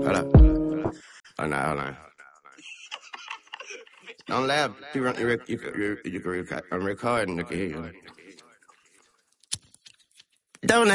Hold up. Hold on, hold on. Don't laugh. You can record. I'm recording. Look at here.